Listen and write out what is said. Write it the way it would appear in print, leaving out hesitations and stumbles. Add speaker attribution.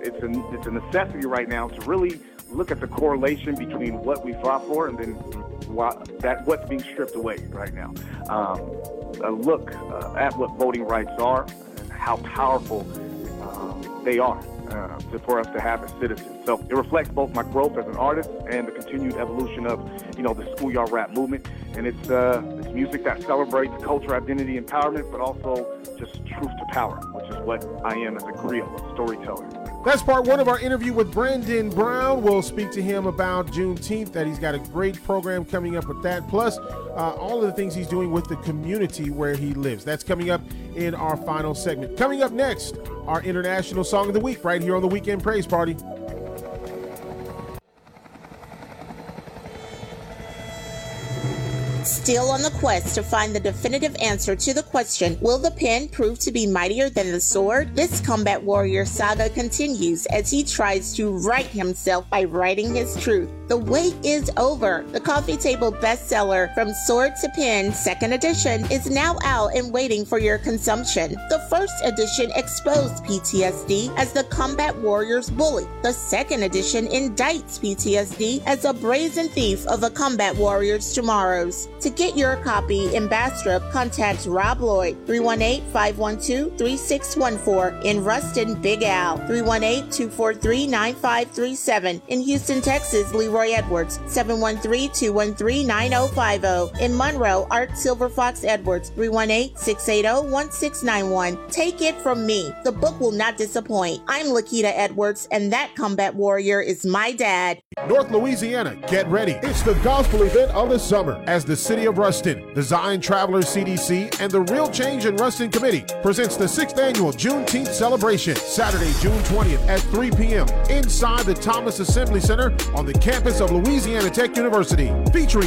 Speaker 1: it's a necessity right now to really look at the correlation between what we fought for and then what's being stripped away right now. A look at what voting rights are and how powerful they are for us to have as citizens. So it reflects both my growth as an artist and the continued evolution of, the schoolyard rap movement. And it's music that celebrates culture, identity, empowerment, but also just truth to power, which is what I am as a griot, a storyteller.
Speaker 2: That's part one of our interview with Brandon Brown. We'll speak to him about Juneteenth, that he's got a great program coming up with that, plus all of the things he's doing with the community where he lives. That's coming up in our final segment. Coming up next, our International Song of the Week right here on the Weekend Praise Party.
Speaker 3: Still on the quest to find the definitive answer to the question, will the pen prove to be mightier than the sword? This combat warrior saga continues as he tries to right himself by writing his truth. The wait is over. The coffee table bestseller From Sword to Pen, 2nd edition, is now out and waiting for your consumption. The 1st edition exposed PTSD as the combat warrior's bully. The 2nd edition indicts PTSD as a brazen thief of a combat warrior's tomorrows. To get your copy in Bastrop, contact Rob Lloyd, 318-512-3614. In Ruston, Big Al, 318-243-9537. In Houston, Texas, Leroy Edwards, 713-213-9050. In Monroe, Art Silver Fox Edwards, 318-680-1691. Take it from me, the book will not disappoint. I'm Lakita Edwards, and that combat warrior is my dad.
Speaker 2: North Louisiana, get ready. It's the gospel event of the summer as the City of Ruston, the Zion Travelers CDC, and the Real Change in Ruston Committee presents the 6th annual Juneteenth celebration, Saturday, June 20th at 3 p.m. inside the Thomas Assembly Center on the campus of Louisiana Tech University, featuring